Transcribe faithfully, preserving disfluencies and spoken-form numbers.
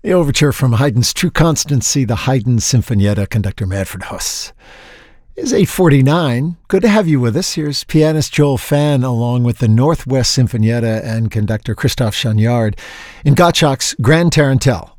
The overture from Haydn's True Constancy, the Haydn Sinfonietta, conductor Manfred Huss. It's eight forty-nine. Good to have you with us. Here's pianist Joel Fan along with the Northwest Sinfonietta and conductor Christophe Chagnard in Gottschalk's Grand Tarantelle,